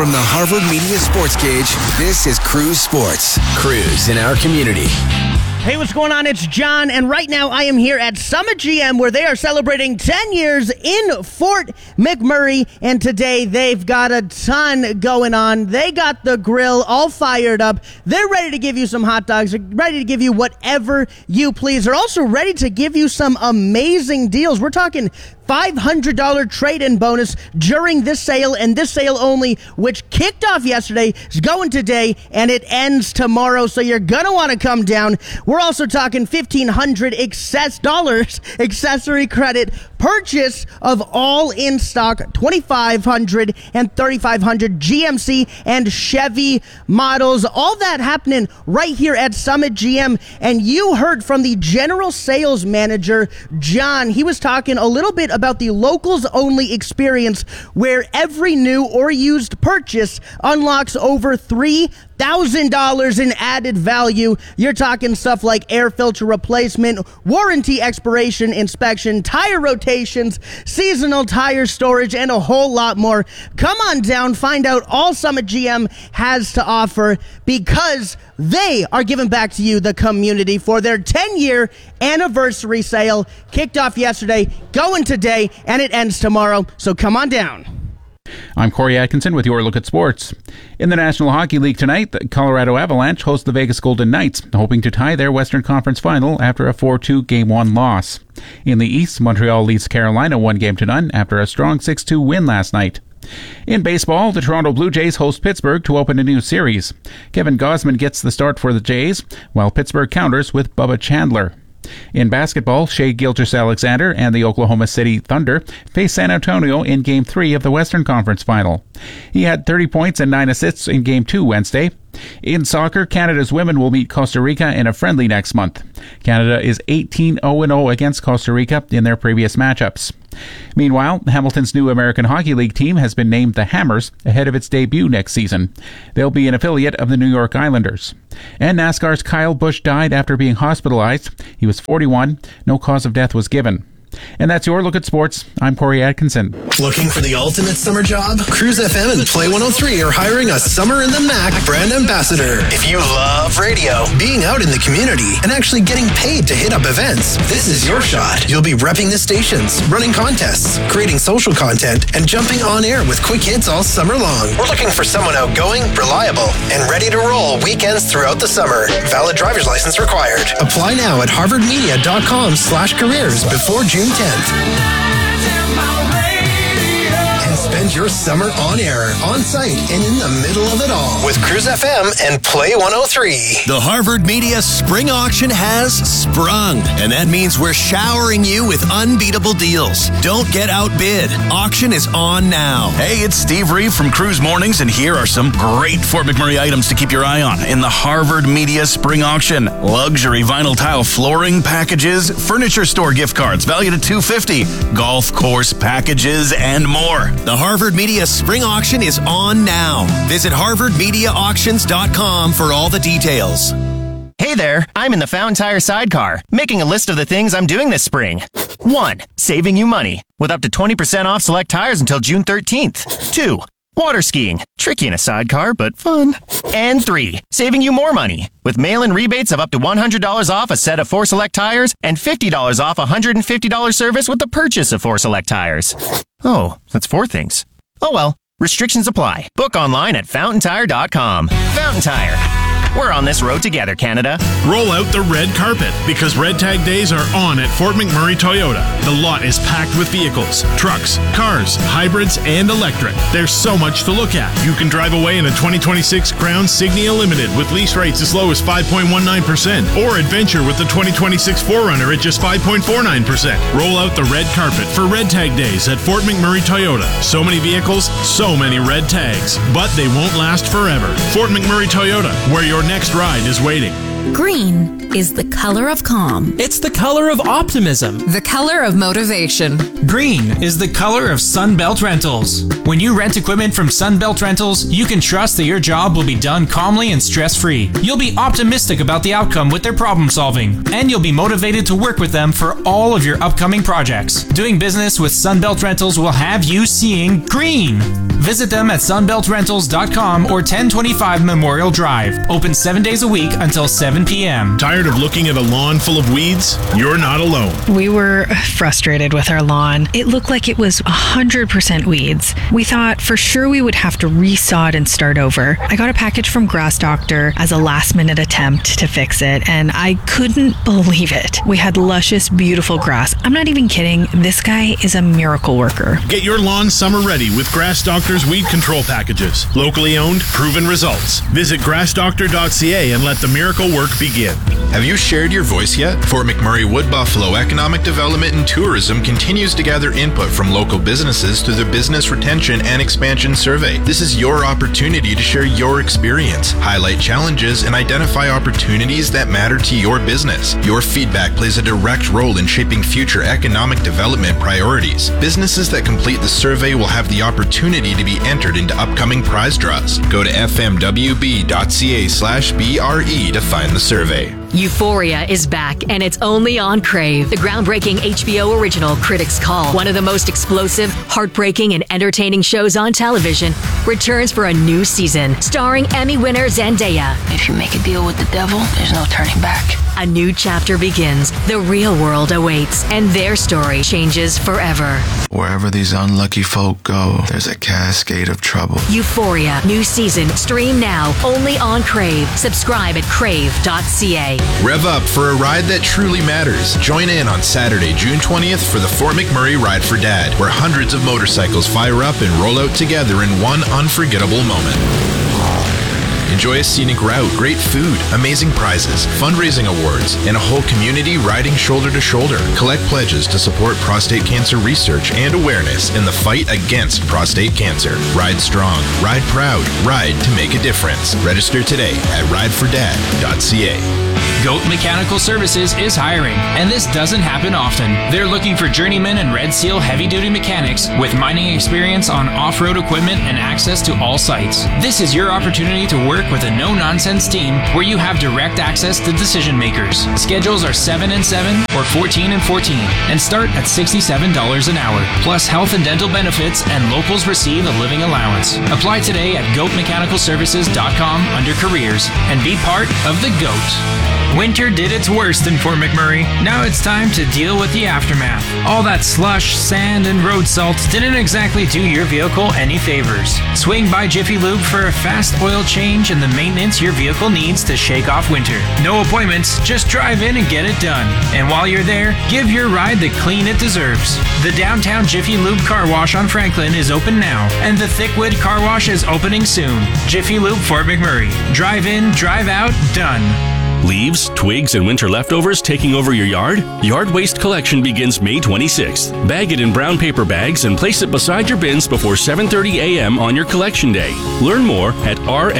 From the Harvard Media Sports Cage, this is Cruise Sports. Cruise in our community. Hey, what's going on? It's John, and right now I am here at Summit GM where they are celebrating 10 years in Fort McMurray, and today they've got a ton going on. They got the grill all fired up. They're ready to give you some hot dogs. They're ready to give you whatever you please. They're also ready to give you some amazing deals. We're talking $500 trade-in bonus during this sale, and this sale only, which kicked off yesterday, is going today, and it ends tomorrow, so you're going to want to come down. We're also talking $1,500 accessory credit purchase of all in stock 2,500 and 3,500 GMC and Chevy models. All that happening right here at Summit GM, and you heard from the general sales manager, John. He was talking a little bit about the locals only experience where every new or used purchase unlocks over $3,000 in added value. You're talking stuff like air filter replacement, warranty expiration inspection, tire rotations, seasonal tire storage, and a whole lot more. Come on down, find out all Summit GM has to offer, because they are giving back to you, the community, for their 10-year anniversary sale. Kicked off yesterday, going today, and it ends tomorrow. So come on down. I'm Corey Atkinson with your look at sports. In the National Hockey League tonight, the Colorado Avalanche host the Vegas Golden Knights, hoping to tie their Western Conference final after a 4-2 Game 1 loss. In the East, Montreal leads Carolina 1-0 after a strong 6-2 win last night. In baseball, the Toronto Blue Jays host Pittsburgh to open a new series. Kevin Gausman gets the start for the Jays, while Pittsburgh counters with Bubba Chandler. In basketball, Shai Gilgeous-Alexander and the Oklahoma City Thunder face San Antonio in Game 3 of the Western Conference Final. He had 30 points and 9 assists in Game 2 Wednesday. In soccer, Canada's women will meet Costa Rica in a friendly next month. Canada is 18-0-0 against Costa Rica in their previous matchups. Meanwhile, Hamilton's new American Hockey League team has been named the Hammers ahead of its debut next season. They'll be an affiliate of the New York Islanders. And NASCAR's Kyle Busch died after being hospitalized. He was 41. No cause of death was given. And that's your look at sports. I'm Corey Atkinson. Looking for the ultimate summer job? Cruise FM and Play 103 are hiring a Summer in the Mac brand ambassador. If you love radio, being out in the community, and actually getting paid to hit up events, this is your shot. You'll be repping the stations, running contests, creating social content, and jumping on air with quick hits all summer long. We're looking for someone outgoing, reliable, and ready to roll weekends throughout the summer. Valid driver's license required. Apply now at harvardmedia.com/careers before June 10th. And spend your summer on air, on site, and in the middle of it all with Cruise FM and Play 103. The Harvard Media Spring Auction has sprung, and that means we're showering you with unbeatable deals. Don't get outbid. Auction is on now. Hey, it's Steve Reeve from Cruise Mornings, and here are some great Fort McMurray items to keep your eye on in the Harvard Media Spring Auction. Luxury vinyl tile flooring packages, furniture store gift cards valued at $250, golf course packages, and more. The Harvard Media Spring Auction is on now. Visit harvardmediaauctions.com for all the details. Hey there, I'm in the Fountain Tire sidecar, making a list of the things I'm doing this spring. 1. Saving you money, with up to 20% off select tires until June 13th. 2. Water skiing, tricky in a sidecar, but fun. And 3. Saving you more money, with mail-in rebates of up to $100 off a set of 4 select tires and $50 off a $150 service with the purchase of 4 select tires. Oh, that's 4 things. Oh well, restrictions apply. Book online at fountaintire.com. Fountain Tire. We're on this road together, Canada. Roll out the red carpet, because Red Tag Days are on at Fort McMurray Toyota. The lot is packed with vehicles, trucks, cars, hybrids, and electric. There's so much to look at. You can drive away in a 2026 Crown Signia Limited with lease rates as low as 5.19%, or adventure with the 2026 4Runner at just 5.49%. Roll out the red carpet for Red Tag Days at Fort McMurray Toyota. So many vehicles, so many red tags. But they won't last forever. Fort McMurray Toyota, where your next ride is waiting. Green. is the color of calm. It's the color of optimism. The color of motivation. Green is the color of Sunbelt Rentals. When you rent equipment from Sunbelt Rentals, you can trust that your job will be done calmly and stress-free. You'll be optimistic about the outcome with their problem solving, and you'll be motivated to work with them for all of your upcoming projects. Doing business with Sunbelt Rentals will have you seeing green. Visit them at sunbeltrentals.com or 1025 Memorial Drive. Open 7 days a week until 7 p.m. Tired of looking at a lawn full of weeds? You're not alone. We were frustrated with our lawn. It looked like it was 100% weeds. We thought for sure we would have to resod and start over. I got a package from Grass Doctor as a last-minute attempt to fix it, and I couldn't believe it. We had luscious, beautiful grass. I'm not even kidding. This guy is a miracle worker. Get your lawn summer ready with Grass Doctor's weed control packages. Locally owned, proven results. Visit grassdoctor.ca and let the miracle work begin. Have you shared your voice yet? Fort McMurray Wood Buffalo Economic Development and Tourism continues to gather input from local businesses through the Business Retention and Expansion Survey. This is your opportunity to share your experience, highlight challenges, and identify opportunities that matter to your business. Your feedback plays a direct role in shaping future economic development priorities. Businesses that complete the survey will have the opportunity to be entered into upcoming prize draws. Go to fmwb.ca/BRE to find the survey. Euphoria is back, and it's only on Crave. The groundbreaking HBO original Critics' Call, one of the most explosive, heartbreaking, and entertaining shows on television, returns for a new season, starring Emmy winner Zendaya. If you make a deal with the devil, there's no turning back. A new chapter begins. The real world awaits, and their story changes forever. Wherever these unlucky folk go, there's a cascade of trouble. Euphoria, new season, stream now, only on Crave. Subscribe at crave.ca. Rev up for a ride that truly matters. Join in on Saturday, June 20th for the Fort McMurray Ride for Dad, where hundreds of motorcycles fire up and roll out together in one unforgettable moment. Enjoy a scenic route, great food, amazing prizes, fundraising awards, and a whole community riding shoulder to shoulder. Collect pledges to support prostate cancer research and awareness in the fight against prostate cancer. Ride strong, ride proud, ride to make a difference. Register today at ridefordad.ca. Goat Mechanical Services is hiring, and this doesn't happen often. They're looking for journeymen and Red Seal heavy-duty mechanics with mining experience on off-road equipment and access to all sites. This is your opportunity to work with a no-nonsense team where you have direct access to decision makers. Schedules are 7 and 7 or 14 and 14 and start at $67 an hour, plus health and dental benefits, and locals receive a living allowance. Apply today at goatmechanicalservices.com under careers and be part of the GOAT. Winter did its worst in Fort McMurray. Now it's time to deal with the aftermath. All that slush, sand, and road salt didn't exactly do your vehicle any favors. Swing by Jiffy Lube for a fast oil change and the maintenance your vehicle needs to shake off winter. No appointments, just drive in and get it done. And while you're there, give your ride the clean it deserves. The downtown Jiffy Lube car wash on Franklin is open now, and the Thickwood car wash is opening soon. Jiffy Lube Fort McMurray. Drive in, drive out, done. Leaves, twigs, and winter leftovers taking over your yard? Yard waste collection begins May 26th. Bag it in brown paper bags and place it beside your bins before 7:30 a.m. on your collection day. Learn more at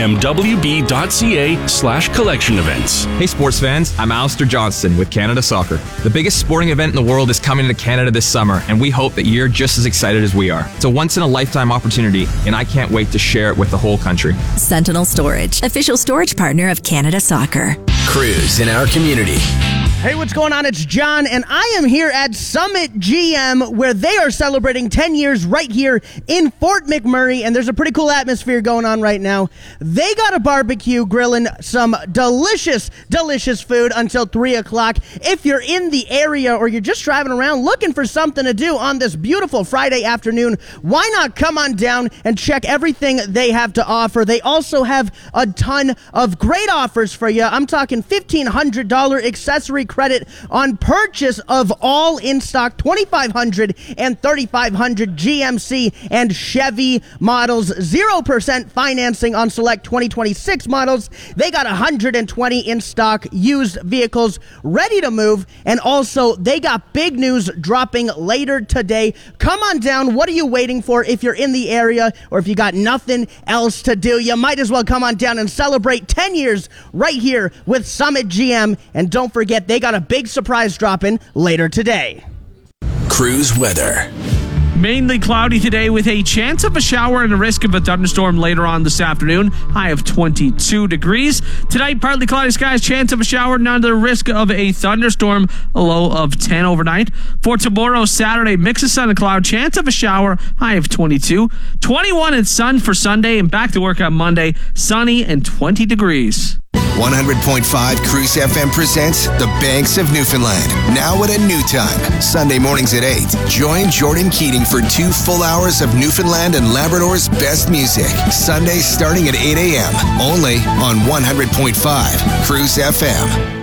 rmwb.ca/collection events. Hey sports fans, I'm Alistair Johnston with Canada Soccer. The biggest sporting event in the world is coming to Canada this summer, and we hope that you're just as excited as we are. It's a once-in-a-lifetime opportunity, and I can't wait to share it with the whole country. Sentinel Storage, official storage partner of Canada Soccer. Cruise in our community. Hey, what's going on? It's John, and I am here at Summit GM, where they are celebrating 10 years right here in Fort McMurray, and there's a pretty cool atmosphere going on right now. They got a barbecue grilling some delicious, delicious food until 3 o'clock. If you're in the area or you're just driving around looking for something to do on this beautiful Friday afternoon, why not come on down and check everything they have to offer? They also have a ton of great offers for you. I'm talking $1,500 accessory credit on purchase of all in-stock 2500 and 3500 GMC and Chevy models. 0% financing on select 2026 models. They got 120 in-stock used vehicles ready to move. And also, they got big news dropping later today. Come on down. What are you waiting for? If you're in the area or if you got nothing else to do, you might as well come on down and celebrate 10 years right here with Summit GM. And don't forget, they got a big surprise dropping later today. Cruise weather. Mainly cloudy today with a chance of a shower and a risk of a thunderstorm later on this afternoon. High of 22 degrees. Tonight, partly cloudy skies, chance of a shower, none the risk of a thunderstorm, a low of 10 overnight. For tomorrow, Saturday, mix of sun and cloud, chance of a shower, high of 22. 21 and sun for Sunday, and back to work on Monday, sunny and 20 degrees. 100.5 Cruise FM presents The Banks of Newfoundland. Now at a new time. Sunday mornings at 8. Join Jordan Keating for 2 full hours of Newfoundland and Labrador's best music. Sundays starting at 8 a.m. Only on 100.5 Cruise FM.